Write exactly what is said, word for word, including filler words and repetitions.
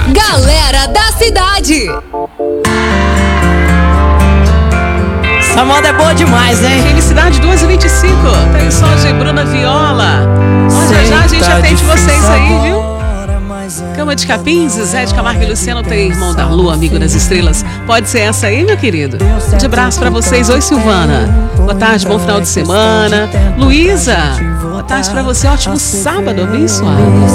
Galera da cidade. Essa moda é boa demais, hein? Felicidade duas e vinte e cinco. Tem som de Bruna Viola. Ó, já já a gente atende vocês aí, viu? Cama de Capim, Zé de Camargo e Luciano tem Irmão da Lua, Amigo das Estrelas. Pode ser essa aí, meu querido? De abraço pra vocês. Oi, Silvana. Boa tarde, bom final de semana. Luísa, boa tarde pra você. Ótimo sábado, abençoado.